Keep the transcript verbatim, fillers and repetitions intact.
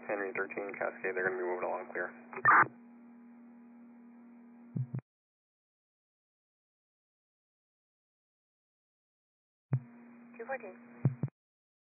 Henry thirteen, Cascade, they're going to be moving along clear. two fourteen.